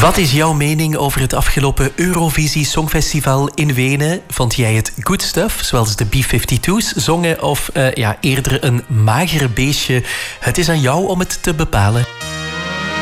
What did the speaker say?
Wat is jouw mening over het afgelopen Eurovisie Songfestival in Wenen? Vond jij het good stuff, zoals de B-52's zongen, of eerder een magere beestje? Het is aan jou om het te bepalen.